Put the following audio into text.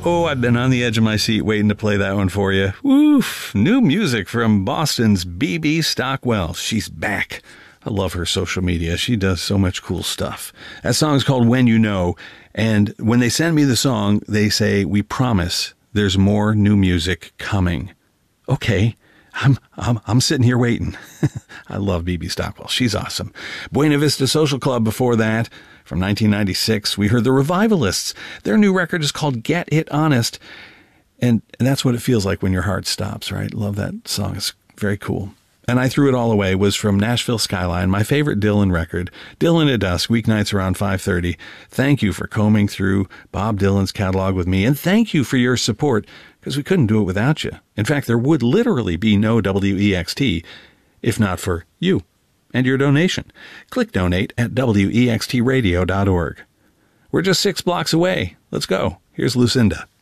Oh, I've been on the edge of my seat waiting to play that one for you. Woof! New music from Boston's BB Stockwell. She's back. I love her social media. She does so much cool stuff. That song's called When You Know, and when they send me the song, they say, "We promise there's more new music coming." Okay, I'm sitting here waiting. I love BB Stockwell. She's awesome. Buena Vista Social Club before that. From 1996, we heard the Revivalists. Their new record is called Get It Honest. And that's what it feels like when your heart stops, right? Love that song. It's very cool. And I Threw It All Away was from Nashville Skyline, my favorite Dylan record. Dylan at Dusk, weeknights around 5:30. Thank you for combing through Bob Dylan's catalog with me. And thank you for your support, because we couldn't do it without you. In fact, there would literally be no WEXT if not for you and your donation. Click donate at wextradio.org. We're just 6 blocks away. Let's go. Here's Lucinda.